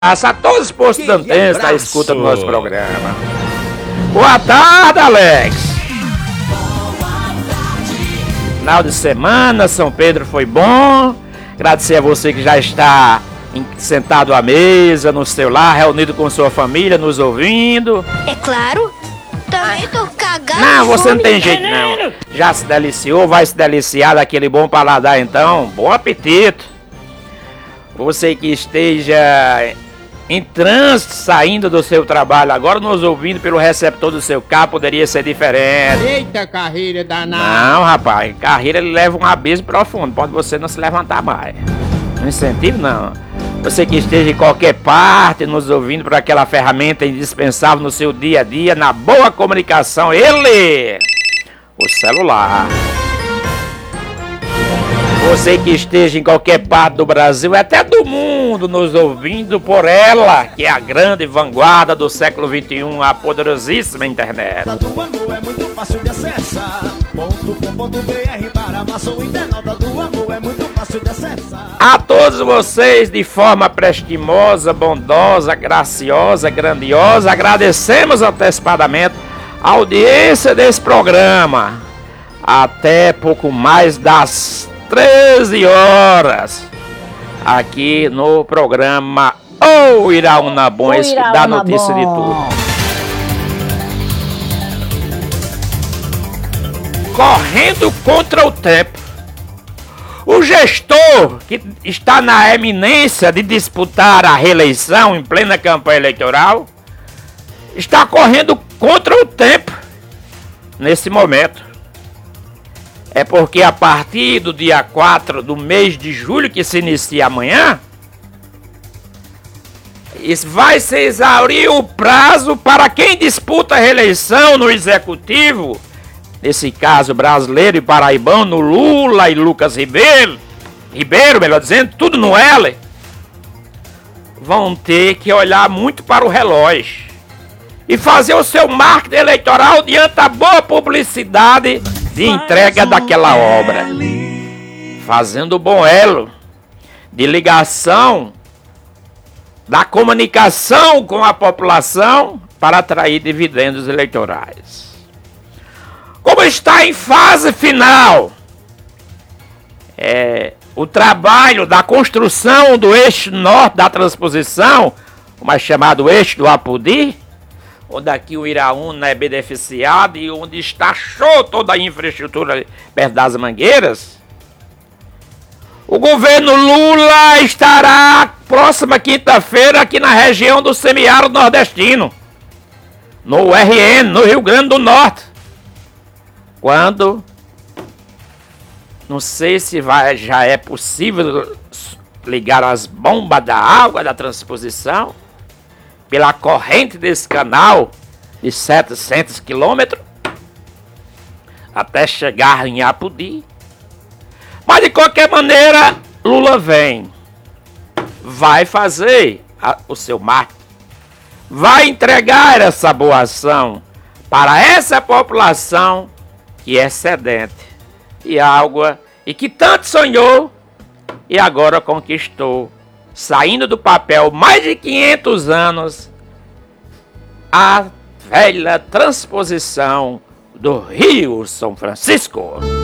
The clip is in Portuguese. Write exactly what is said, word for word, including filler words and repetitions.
A todos os postos dantenses da escuta do nosso programa. Boa tarde, Alex. Final de semana, São Pedro foi bom. Agradecer a você que já está sentado à mesa, no seu lar, reunido com sua família, nos ouvindo. É claro. Também tô cagado. Não, você não tem jeito não. Já se deliciou, vai se deliciar daquele bom paladar então. Bom apetite. Você que esteja em trânsito, saindo do seu trabalho, agora nos ouvindo pelo receptor do seu carro, poderia ser diferente. Eita, carreira danada. Não, rapaz, carreira ele leva um abismo profundo, pode você não se levantar mais. Não incentivo não. Você que esteja em qualquer parte, nos ouvindo por aquela ferramenta indispensável no seu dia a dia, na boa comunicação, ele, o celular. Você que esteja em qualquer parte do Brasil, até do mundo, nos ouvindo por ela, que é a grande vanguarda do século vinte e um, a poderosíssima internet. A todos vocês, de forma prestimosa, bondosa, graciosa, grandiosa, agradecemos antecipadamente a audiência desse programa. Até pouco mais das treze horas, aqui no programa O Iraúna Bom, esse que dá notícia de tudo. Correndo contra o tempo, o gestor que está na eminência de disputar a reeleição em plena campanha eleitoral está correndo contra o tempo nesse momento. É porque a partir do dia quatro do mês de julho, que se inicia amanhã, vai se exaurir o prazo para quem disputa a reeleição no executivo, nesse caso brasileiro e paraibano, Lula e Lucas Ribeiro, Ribeiro, melhor dizendo, tudo no L, vão ter que olhar muito para o relógio e fazer o seu marketing eleitoral diante da boa publicidade de entrega daquela obra, fazendo o bom elo de ligação da comunicação com a população para atrair dividendos eleitorais. Como está em fase final é, o trabalho da construção do eixo norte da transposição, o mais chamado eixo do Apodi, onde aqui o Iraúna é beneficiado e onde está show toda a infraestrutura perto das Mangueiras, o governo Lula estará próxima quinta-feira aqui na região do semiárido nordestino, no R N, no Rio Grande do Norte, quando, não sei se vai, já é possível ligar as bombas da água da transposição, pela corrente desse canal de setecentos quilômetros até chegar em Apodi. Mas de qualquer maneira, Lula vem, vai fazer a, o seu marketing, vai entregar essa boa ação para essa população que é sedente e água e que tanto sonhou e agora conquistou, saindo do papel mais de quinhentos anos, a velha transposição do Rio São Francisco.